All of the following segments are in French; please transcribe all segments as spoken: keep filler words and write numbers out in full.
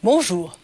Bonjour.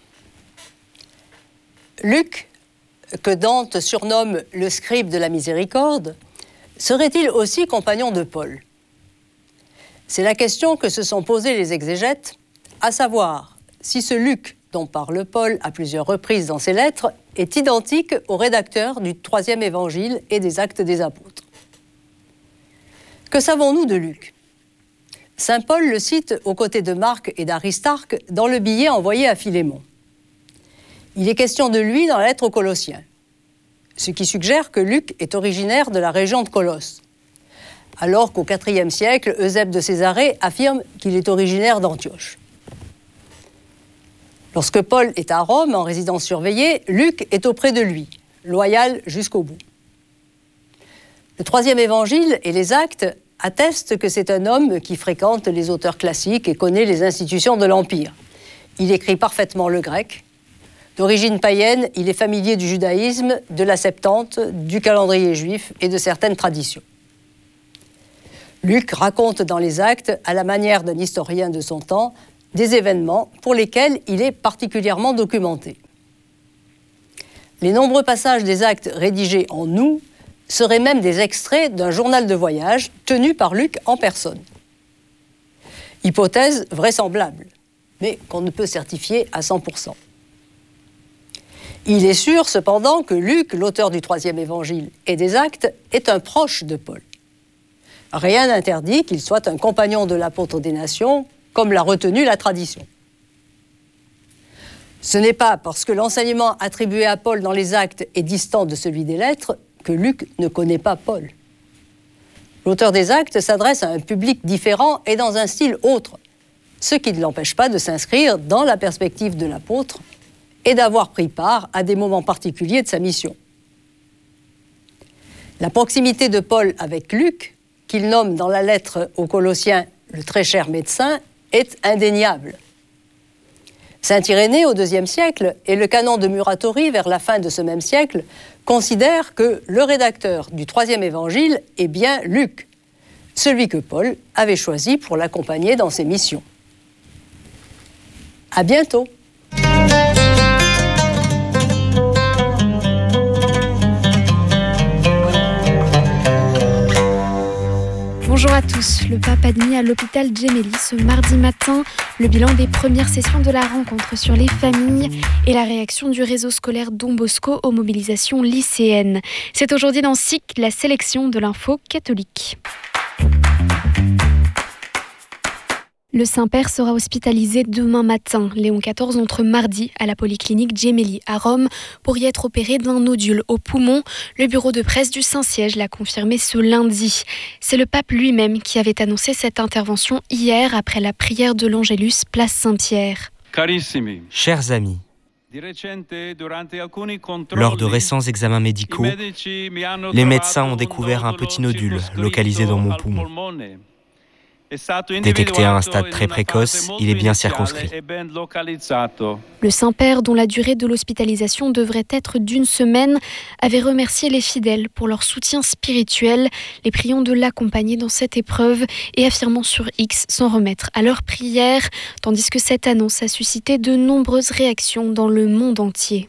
Luc, que Dante surnomme le scribe de la miséricorde, serait-il aussi compagnon de Paul ? C'est la question que se sont posées les exégètes, à savoir si ce Luc dont parle Paul à plusieurs reprises dans ses lettres est identique au rédacteur du troisième évangile et des Actes des Apôtres. Que savons-nous de Luc ? Saint Paul le cite aux côtés de Marc et d'Aristarque dans le billet envoyé à Philémon. Il est question de lui dans la lettre aux Colossiens, ce qui suggère que Luc est originaire de la région de Colosse, alors qu'au quatrième siècle, Eusèbe de Césarée affirme qu'il est originaire d'Antioche. Lorsque Paul est à Rome, en résidence surveillée, Luc est auprès de lui, loyal jusqu'au bout. Le troisième évangile et les Actes attestent que c'est un homme qui fréquente les auteurs classiques et connaît les institutions de l'Empire. Il écrit parfaitement le grec. D'origine païenne, il est familier du judaïsme, de la Septante, du calendrier juif et de certaines traditions. Luc raconte dans les Actes, à la manière d'un historien de son temps, des événements pour lesquels il est particulièrement documenté. Les nombreux passages des Actes rédigés en nous seraient même des extraits d'un journal de voyage tenu par Luc en personne. Hypothèse vraisemblable, mais qu'on ne peut certifier à cent pour cent. Il est sûr, cependant, que Luc, l'auteur du troisième évangile et des Actes, est un proche de Paul. Rien n'interdit qu'il soit un compagnon de l'apôtre des nations, comme l'a retenu la tradition. Ce n'est pas parce que l'enseignement attribué à Paul dans les Actes est distant de celui des Lettres que Luc ne connaît pas Paul. L'auteur des Actes s'adresse à un public différent et dans un style autre, ce qui ne l'empêche pas de s'inscrire dans la perspective de l'apôtre et d'avoir pris part à des moments particuliers de sa mission. La proximité de Paul avec Luc, qu'il nomme dans la lettre aux Colossiens « le très cher médecin », est indéniable. Saint Irénée, au deuxième siècle, et le canon de Muratori, vers la fin de ce même siècle, considèrent que le rédacteur du troisième évangile est bien Luc, celui que Paul avait choisi pour l'accompagner dans ses missions. À bientôt. Bonjour à tous. Le pape admis à l'hôpital Gemelli ce mardi matin. Le bilan des premières sessions de la rencontre sur les familles et la réaction du réseau scolaire Don Bosco aux mobilisations lycéennes. C'est aujourd'hui dans S I C, la sélection de l'info catholique. Le Saint-Père sera hospitalisé demain matin. Léon quatorze entre mardi à la polyclinique Gemelli à Rome pour y être opéré d'un nodule au poumon. Le bureau de presse du Saint-Siège l'a confirmé ce lundi. C'est le pape lui-même qui avait annoncé cette intervention hier après la prière de l'Angélus, place Saint-Pierre. Carissimi. Chers amis, lors de récents examens médicaux, les médecins ont découvert un petit nodule localisé dans mon poumon. Détecté à un stade très précoce, il est bien circonscrit. Le Saint-Père, dont la durée de l'hospitalisation devrait être d'une semaine, avait remercié les fidèles pour leur soutien spirituel, les priant de l'accompagner dans cette épreuve et affirmant sur X s'en remettre à leurs prières, tandis que cette annonce a suscité de nombreuses réactions dans le monde entier.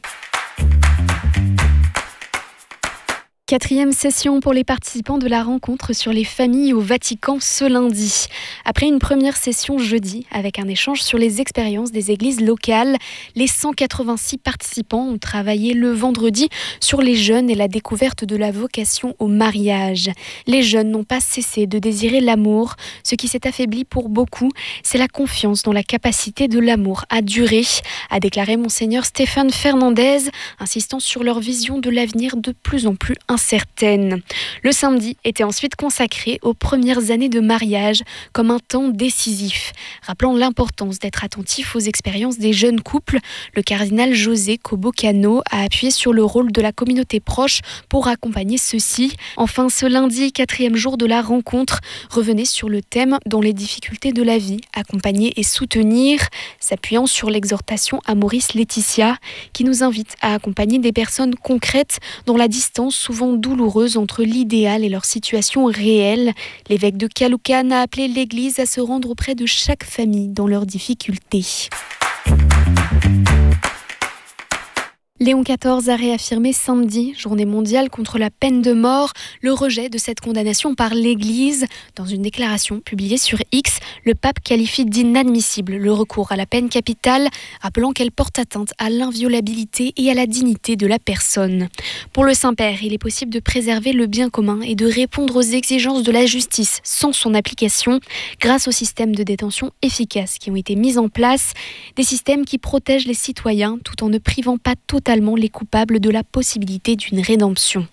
Quatrième session pour les participants de la rencontre sur les familles au Vatican ce lundi. Après une première session jeudi, avec un échange sur les expériences des églises locales, les cent quatre-vingt-six participants ont travaillé le vendredi sur les jeunes et la découverte de la vocation au mariage. Les jeunes n'ont pas cessé de désirer l'amour. Ce qui s'est affaibli pour beaucoup, c'est la confiance dans la capacité de l'amour à durer, a déclaré Monseigneur Stéphane Fernandez, insistant sur leur vision de l'avenir de plus en plus incertaine. Certaines. Le samedi était ensuite consacré aux premières années de mariage comme un temps décisif. Rappelant l'importance d'être attentif aux expériences des jeunes couples, le cardinal José Cobocano a appuyé sur le rôle de la communauté proche pour accompagner ceux-ci. Enfin, ce lundi, quatrième jour de la rencontre, revenait sur le thème « Dans les difficultés de la vie, accompagner et soutenir », s'appuyant sur l'exhortation à Maurice Laetitia, qui nous invite à accompagner des personnes concrètes dont la distance souvent douloureuse entre l'idéal et leur situation réelle. L'évêque de Caloocan a appelé l'Église à se rendre auprès de chaque famille dans leurs difficultés. Léon quatorze a réaffirmé samedi, journée mondiale contre la peine de mort, le rejet de cette condamnation par l'Église. Dans une déclaration publiée sur X, le pape qualifie d'inadmissible le recours à la peine capitale, rappelant qu'elle porte atteinte à l'inviolabilité et à la dignité de la personne. Pour le Saint-Père, il est possible de préserver le bien commun et de répondre aux exigences de la justice sans son application, grâce aux systèmes de détention efficaces qui ont été mis en place, des systèmes qui protègent les citoyens tout en ne privant pas totalement les coupables de la possibilité d'une rédemption.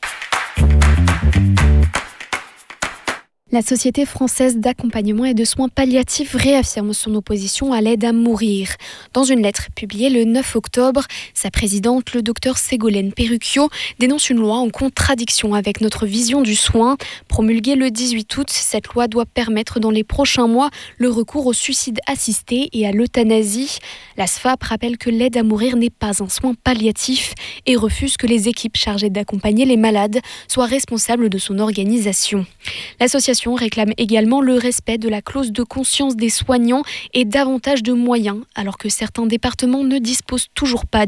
La Société française d'accompagnement et de soins palliatifs réaffirme son opposition à l'aide à mourir. Dans une lettre publiée le neuf octobre, sa présidente, le docteur Ségolène Perrucchio, dénonce une loi en contradiction avec notre vision du soin. Promulguée le dix-huit août, cette loi doit permettre dans les prochains mois le recours au suicide assisté et à l'euthanasie. La S F A P rappelle que l'aide à mourir n'est pas un soin palliatif et refuse que les équipes chargées d'accompagner les malades soient responsables de son organisation. L'association réclame également le respect de la clause de conscience des soignants et davantage de moyens, alors que certains départements ne disposent toujours pas